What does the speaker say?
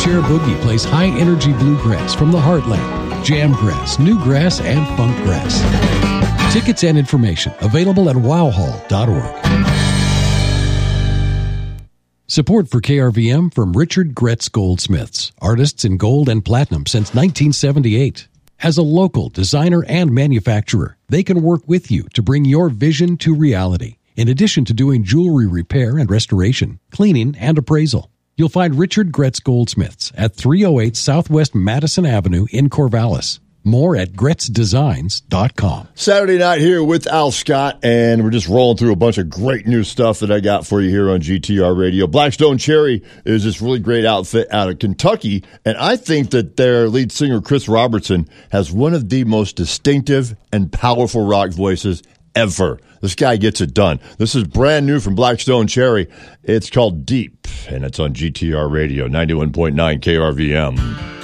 Chair Boogie plays high-energy bluegrass from the heartland, jamgrass, newgrass, and funk grass. Tickets and information available at wowhall.org. Support for KRVM from Richard Gretz Goldsmiths, artists in gold and platinum since 1978. As a local designer and manufacturer, they can work with you to bring your vision to reality, in addition to doing jewelry repair and restoration, cleaning, and appraisal. You'll find Richard Gretz Goldsmiths at 308 Southwest Madison Avenue in Corvallis. More at GretzDesigns.com. Saturday night here with Al Scott, and we're just rolling through a bunch of great new stuff that I got for you here on GTR Radio. Blackstone Cherry is this really great outfit out of Kentucky, and I think that their lead singer, Chris Robertson, has one of the most distinctive and powerful rock voices ever. This guy gets it done. This is brand new from Blackstone Cherry. It's called Deep, and it's on GTR Radio, 91.9 KRVM.